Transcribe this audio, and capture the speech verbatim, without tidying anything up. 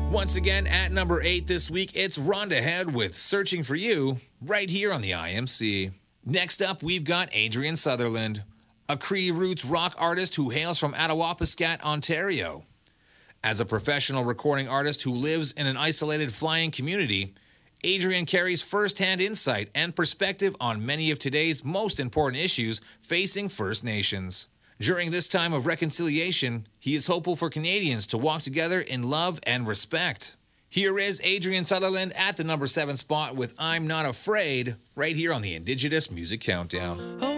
Once again, at number eight this week, it's Rhonda Head with Searching for You, right here on the I M C. Next up, we've got Adrian Sutherland, a Cree roots rock artist who hails from Attawapiskat, Ontario. As a professional recording artist who lives in an isolated flying community, Adrian carries first-hand insight and perspective on many of today's most important issues facing First Nations. During this time of reconciliation, he is hopeful for Canadians to walk together in love and respect. Here is Adrian Sutherland at the number seven spot with I'm Not Afraid, right here on the Indigenous Music Countdown.